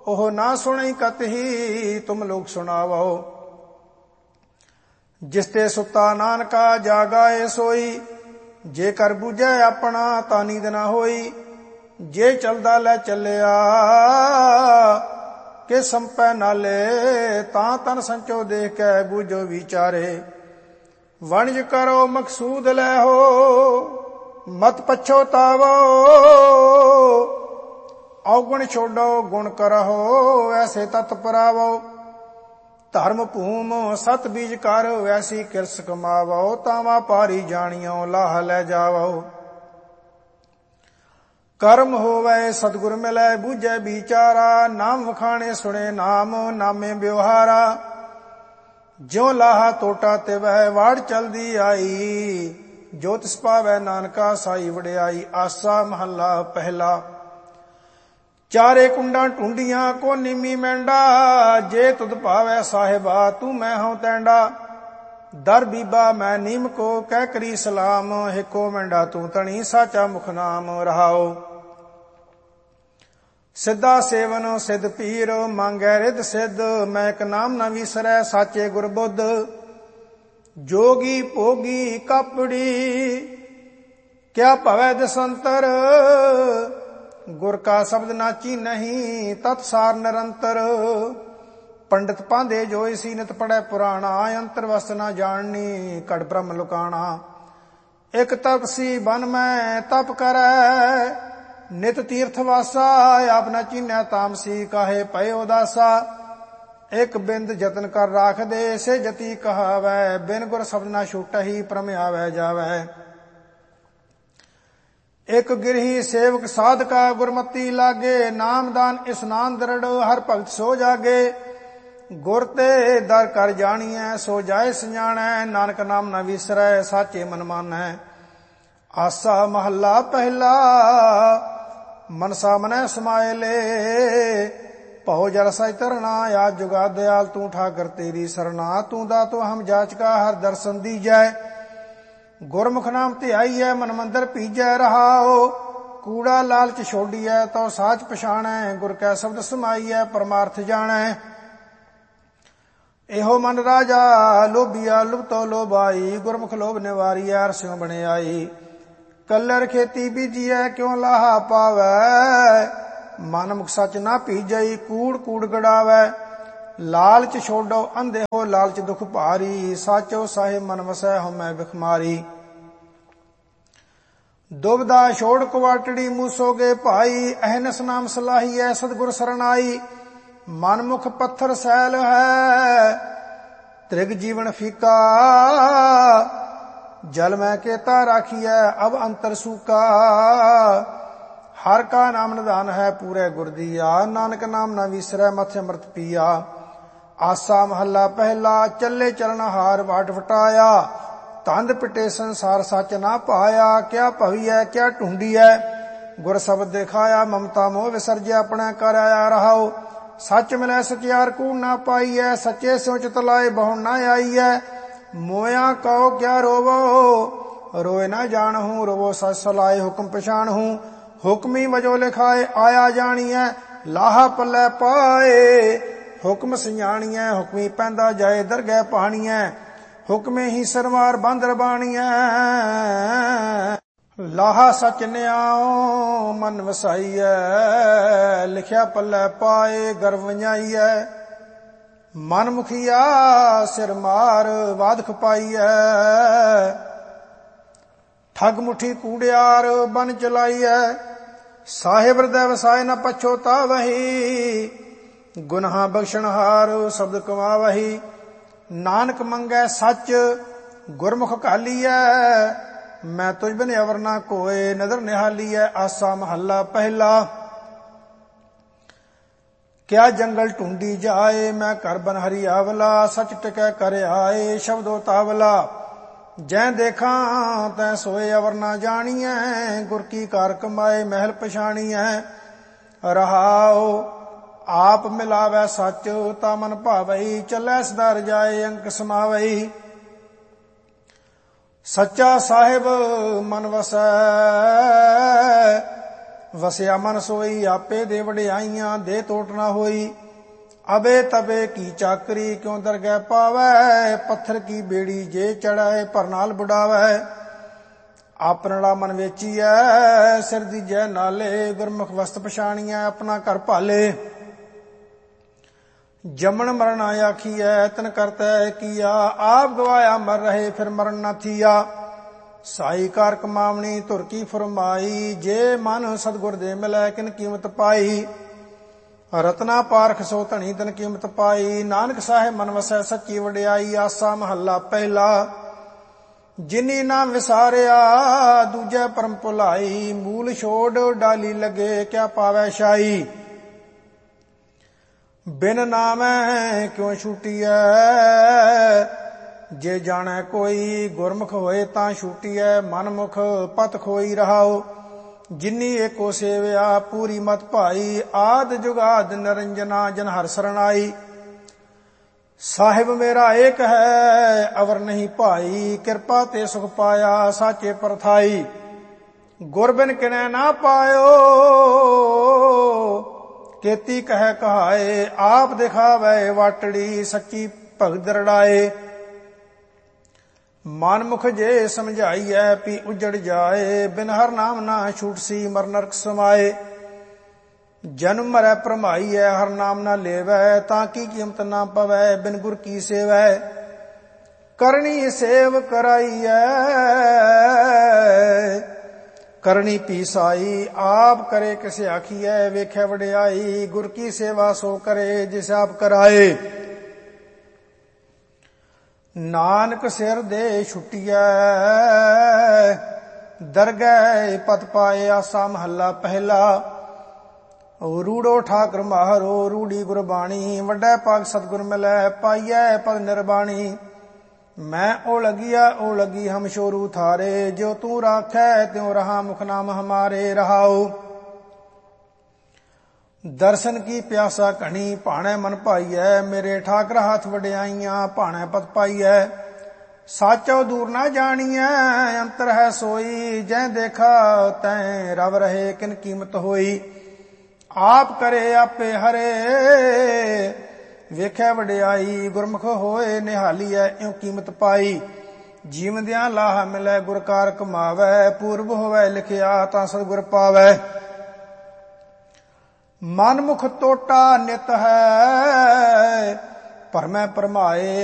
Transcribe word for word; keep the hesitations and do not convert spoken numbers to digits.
ओह ना सुनई कतही तुम लोग सुनावो। जिसते सुता नानका जागाए सोई, जे कर बूझे अपना ता नींद ना होई। जे चलदा लै चलिया के संपै नाले, तां तन संचो देख कै बूझो विचारे। वणज करो मकसूद लै हो, मत पछोतावो। अवगुण छोड़ो गुण करहो, ऐसे तत् परावो। धर्म भूम सत बीज कर, वैसी किरस कमावो। तावा पारी जानियो लाह लै जावो। कर्म होवे सतगुर मिलै बूझे बिचारा, नाम वखाणे सुने नाम नामे व्यवहारा। ज्यों लाहा तोटा तिवै वाड़ चलदी आई, जो तिस पावै नानका साई वडियाई। आसा महला पहला। चारे कुंडा ढूंढिया को निमी मैंडा, जे तुद पावै साहिबा तू मैं हूं तैंडा। दर बीबा मैं नीम को कह करी सलाम, हिको मैंडा तू तणी साचा मुख नाम रहाओ। सिद्धा सेवन सिद्ध पीर मांगै रिद सिद्ध, मैं एक नाम न विसरै साचे गुरबुद्ध। जोगी भोगी कापड़ी क्या भवै दसंतर, गुर का शब्द ना चीनहि तत्सार निरंतर। पंडित पांधे जो सीनत पढ़ै पुराणा, अंतर वस्त ना जाननी कड़ ब्रह्म लुकाना। एक तपसी बन में तप करै, नित तीर्थ वासा आप न चीन्ह तामसी काहे पय उदासा। एक बिंद जतन कर राख दे से जति कहावै, बिन गुर शब्द ना छूटहि परम आवै जावै। एक गिरही सेवक साधका गुरमती लागे, नाम दान स्नान दृढ़ हर भगत सो जागे। गुर ते दर कर जानिए सो जाए सजाणै, नानक नाम न विसरै साचे मन मानै। आसा महला पहला। मनसा मनै समाए ले, भव जल सच तरना। आज जुगा दयाल तू ठाकर तेरी सरना, तू दा तो हम जाचका हर दर्शन दीजै। गुरमुख नाम ध्याईयै मन मंदिर पीजै रहाओ। कूड़ा लालच छोड़ियै तो साच पछाणै, गुर कै शब्द समाईयै परमार्थ जाणै। एहो मन राजा लोभिया लुभतो लोभाई, गुरमुख लोभ निवारियै अरस्यों बने आई। कल्लर खेती बीजियै क्यों लाहा पावै, मन मुख सच ना पीजई कूड़ कूड़ गड़ावै। लालच छोड़ो अंधे हो लालच दुख भारी, साचो साहिब मन वसै हमै बिखमारी। दुबदा छोड़ कुवाटड़ी मूसोगे भाई, अहनस नाम सलाहियै सतगुर सरनाई। मन मुख पत्थर सैल है त्रिग जीवन फीका, जल में केता राखियै अब अंतर सूका। हर का नाम निधान है पूरे गुर दिया, नानक नाम न विसरै मथ अमृत पिया। आसा महला पहला। चले चलन हार वाट वटाया, तंद पिटे संसार सच ना पाया। क्या भवियै क्या ढूंढियै गुर शब्द दिखाया, ममता मोह विसर्जय अपने कर आया रहाओ। सच मिलै सचियार कूड़ ना पाईयै, सच्चे स्यों चितलाए बहु ना आईयै। मोया कहो क्या रोवो, रोए ना जानहूं रोवो सच सलाए। हुक्म पछाणहूं हुक्मी वजो लिखाए, आया जानियै लाहा पल्लै पाए। हुक्म सियाणियै हुक्मी पैंदा जाए दरगह पाणियै, हुक्मे ही सरवार बांदर बाणियै। लाहा सच न्याओ मन वसाईयै, लिखिया पल्लै पाए गर्व वंजाईयै। मन मुखिया सिर मार वाद खपाईयै, ठग मुठी कूड़ियार बन चलाईयै। साहिब हृदय वसाए न पछोता वही, गुनाह बख्शनहार शब्द कमावही। नानक मंगै सच गुरमुख घालीयै, मैं तुझ बिन अवर ना कोय नदर निहालीयै। आसा महला पहला। क्या जंगल ढूंढी जाए मैं घर बन हरियावला, सच टिकै कर आए शब्दो तावला। जै देखा तै सोए अवर ना जानियै, गुर की कार कमाए महल पछाणियै। रहाओ आप मिलावै सच ता मन भावई, चलै सदा रजाए अंक समावई। सच्चा साहिब मन वसै ਵਸਿਆ ਮਨ ਸੋਈ ਆਪੇ ਦੇ ਵਡਿਆਈਆਂ ਦੇ ਟੋਟ ਨਾ ਹੋਈ। ਅਬੇ ਤਬੇ ਕੀ ਚਾਕਰੀ ਕਿਉ ਦਰਗਹਿ ਪਾਵੈ ਪੱਥਰ ਕੀ ਬੇੜੀ ਜੇ ਚੜਾਏ ਭਰ ਨਾਲ ਬੁਡਾਵੈ। ਆਪਣਾ ਮਨ ਵੇਚੀਐ ਸਿਰ ਦੀਜੈ ਨਾਲੇ ਗੁਰਮੁਖ ਵਸਤ ਪਛਾਣੀਐ ਆਪਣਾ ਘਰ ਭਾਲੇ। ਜਮਨ ਮਰਨ ਆਖੀਐ ਤਨ ਕਰਤੈ ਕੀਆ ਆਪ ਗਵਾਇਆ ਮਰ ਰਹੇ ਫਿਰ ਮਰਨ ਨਾ ਥੀਆ। ਸਾਈ ਕਾਰ ਕਮਾਵਣੀ ਧੁਰ ਕੀ ਫਰਮਾਈ ਜੇ ਮਨ ਸਤਿਗੁਰ ਦੇ ਮਿਲੈ ਕਿਨ ਕੀਮਤ ਪਾਈ। ਰਤਨਾ ਪਾਰਖ ਸੋ ਧਣੀ ਤਨ ਕੀਮਤ ਪਾਈ ਨਾਨਕ ਸਾਹਿਬ ਮਨ ਵਸੈ ਸੱਚੀ ਵਡਿਆਈ। ਆਸਾ ਮਹੱਲਾ ਪਹਿਲਾ ਜਿਨੀ ਨਾ ਵਿਸਾਰਿਆ ਦੂਜੈ ਪਰਮ ਭੁਲਾਈ। ਮੂਲ ਛੋੜ ਡਾਲੀ ਲਗੇ ਕਿਆ ਪਾਵੈ ਸ਼ਾਈ। ਬਿਨ ਨਾਮੈ ਕਿਉ ਛੂਟੀਐ ਜੇ ਜਾਣੈ ਕੋਈ ਗੁਰਮੁਖ ਹੋਏ ਤਾਂ ਛੂਟੀਐ। ਮਨਮੁਖ ਪਤ ਖੋਈ ਰਹਾਓ ਜਿਨੀ ਏਕੋ ਸੇਵਿਆ ਪੂਰੀ ਮਤ ਭਾਈ। ਆਦ ਜੁਗਾਦ ਨਿਰੰਜਨਾ ਜਨ ਹਰਿ ਸਰਣਾਈ। ਸਾਹਿਬ ਮੇਰਾ ਏਕ ਹੈ ਅਵਰ ਨਹੀਂ ਭਾਈ ਕਿਰਪਾ ਤੇ ਸੁਖ ਪਾਇਆ ਸਾਚੇ ਪਰਥਾਈ। ਗੁਰ ਬਿਨ ਕਿਨੈ ਨਾ ਪਾਇਓ ਕੇਤੀ ਕਹਿ ਕਹਾਏ। ਆਪ ਦਿਖਾਵੈ ਵਾਟੜੀ ਸੱਚੀ ਭਗਤ ਰੜਾਏ। ਮਨਮੁਖ ਜੇ ਸਮਝਾਈਐ ਪੀ ਉਜੜ ਜਾਏ। ਬਿਨ ਹਰ ਨਾਮ ਨਾ ਛੂਟਸੀ ਮਰ ਨਰਕ ਸਮਾਏ। ਜਨਮ ਮਰੈ ਭਰਮਾਈਐ ਹਰ ਨਾਮ ਨਾ ਲੇਵੈ ਤਾਂ ਕੀ ਕੀਮਤ ਨਾ ਪਵੈ ਬਿਨ ਗੁਰ ਕੀ ਸੇਵੈ। ਕਰਨੀ ਸੇਵ ਕਰਾਈਐ ਕਰਨੀ ਪੀਸਾਈ। ਆਪ ਕਰੇ ਕਿਸੇ ਆਖੀਐ ਵੇਖੈ ਵਡਿਆਈ। ਗੁਰ ਕੀ ਸੇਵਾ ਸੋ ਕਰੇ ਜਿਸ ਆਪ ਕਰਾਏ। ਨਾਨਕ ਸਿਰ ਦੇ ਛੁੱਟੀਐ ਦਰਗਹਿ ਪਤ ਪਾਏ। ਆਸਾ ਮਹੱਲਾ ਪਹਿਲਾ ਰੂੜੋ ਠਾਕੁਰ ਮਾਹਰੋ ਰੂੜੀ ਗੁਰਬਾਣੀ। ਵੱਡਾ ਭਾਗ ਸਤਿਗੁਰ ਮਿਲੈ ਪਾਈਐ ਪਦ ਨਿਰਬਾਣੀ। ਮੈਂ ਓ ਲਗੀਆ ਓ ਲਗੀ ਹਮ ਸ਼ੋਰੂ ਥਾਰੇ। ਜੋ ਤੂੰ ਰਾਖੈ ਤਿਉ ਰਹਾ ਮੁਖ ਨਾਮ ਹਮਾਰੇ ਰਹਾਉ। ਦਰਸ਼ਨ ਕੀ ਪਿਆਸਾ ਘਣੀ ਭਾਣੈ ਮਨ ਭਾਈਐ। ਮੇਰੇ ਠਾਕਰ ਹੱਥ ਵਡਿਆਈਆਂ ਭਾਣੈ ਪਤ ਪਾਈਐ। ਸਾਚੋ ਦੂਰ ਨਾ ਜਾਣੀਐ ਅੰਤਰ ਹੈ ਸੋਈ। ਜੈ ਦੇਖਾ ਤੈ ਰਵ ਰਹੇ ਕਿਨ ਕੀਮਤ ਹੋਈ। ਆਪ ਕਰੇ ਆਪੇ ਹਰੇ ਵੇਖੈ ਵਡਿਆਈ। ਗੁਰਮੁਖ ਹੋਏ ਨਿਹਾਲੀਐ ਇਉ ਕੀਮਤ ਪਾਈ। ਜੀਵਦਿਆਂ ਲਾਹਾ ਮਿਲੈ ਗੁਰ ਕਾਰ ਕਮਾਵੈ। ਪੂਰਬ ਹੋਵੈ ਲਿਖਿਆ ਤਾਂ ਸਤਿਗੁਰ ਪਾਵੈ। ਮਨਮੁਖ ਟੋਟਾ ਨਿਤ ਹੈ ਭਰਮੈ ਭਰਮਾਏ।